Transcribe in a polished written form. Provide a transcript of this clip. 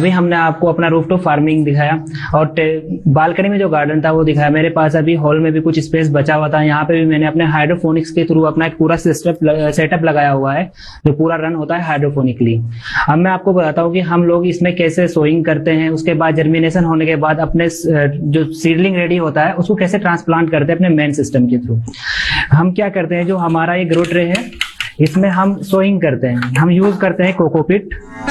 अभी हमने आपको अपना रूफटॉप फार्मिंग दिखाया और बालकनी में जो गार्डन था वो दिखाया। मेरे पास अभी हॉल में भी कुछ स्पेस बचा हुआ था, यहाँ पे भी मैंने अपने हाइड्रोफोनिक्स के थ्रू अपना एक पूरा सेटअप लगाया हुआ है जो पूरा रन होता है हाइड्रोफोनिकली। अब मैं आपको बताता हूँ कि हम लोग इसमें कैसे सोइंग करते हैं, उसके बाद जर्मिनेशन होने के बाद अपने जो सीडलिंग रेडी होता है उसको कैसे ट्रांसप्लांट करते हैं अपने मेन सिस्टम के थ्रू। हम क्या करते हैं, जो हमारा ये ग्रो ट्रे है इसमें हम सोइंग करते हैं, हम यूज करते हैं कोकोपीट।